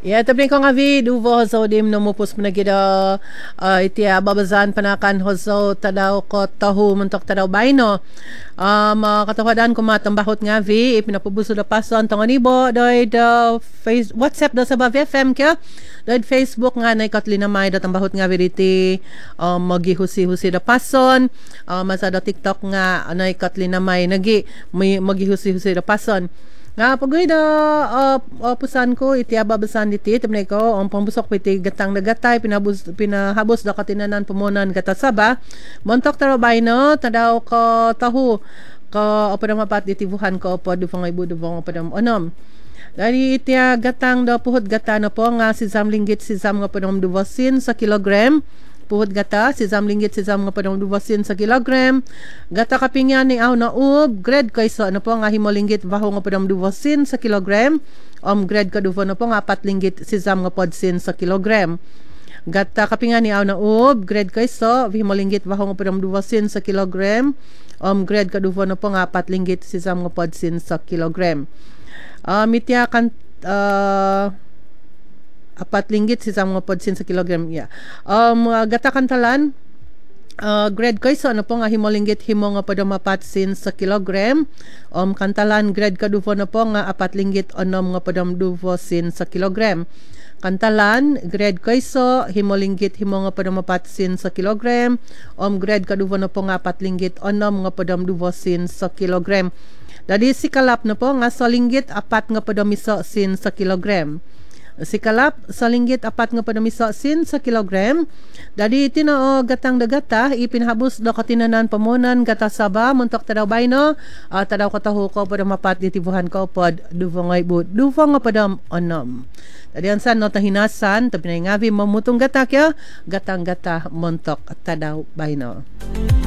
Ya, tapi ko nga vi duvo hozo dim no mupus managida itia babazan panakan hozo tadaw ko tahu mentok tadaw baino. Katawadan ko matambahot nga vi ipinapubuso da pason tongonibo doy da face WhatsApp da sa FM kya. Doy Facebook nga na ikatlina may da tambahot nga vi diti magihusi-husi da pason. Masada TikTok nga na ikatlina may magihusi-husi da pason. Nga pagoy da pusan ko iti ababasan diti tamnay ko ang pambusok piti gatang nagatay pinahabos da katinanan pumunan gatasaba montok tarabay no tadaw ko tahu ko opadam mapat diti buhan ko opod dufang ibu dufang opadam onom dari iti gatang da puhot gata no po nga si linggit si nga padam duwasin sa kilogram puhot gata si linggit si nga padang duwasin sa kilogram gata kapingyan ni aw na ub grade kaysa ano po nga himolinggit baho nga padang duwasin sa kilogram grade kaduvo na po nga 4 linggit si nga podsin sa kilogram gata kapingyan ni aw na ub grade kaysa himolinggit baho nga padang duwasin sa kilogram grade kaduvo na po nga 4 linggit si nga podsin sa kilogram mitya kan 4 linggit si mga podsin sa kilogram yeah. Gata kantalan grade ko iso ano po nga himolinggit himo nga padamapatsin sa kilogram kantalan grade kadufo na po nga 4 linggit onom nga padamduvosin sa kilogram kantalan grade ko iso himolinggit himo nga padamapatsin sa kilogram grade kadufo na po nga 4 linggit onom nga padamduvosin sa kilogram dadi si kalap na po nga sa linggit 4 nga padamisosin sa kilogram si kalap sa linggit 4 nga padamisosin sa kilogram dadi tinoo gatang dagata ipinhabos do katinanan pamunan gata saba muntok tadaw bayno tadaw kataho ko padamapat ditibuhan ko pod duvangay bud duvang nga padam onom dadi ansan no tahinasan tapinay ngavi mamutong gata kya gatang gata muntok tadaw bayno.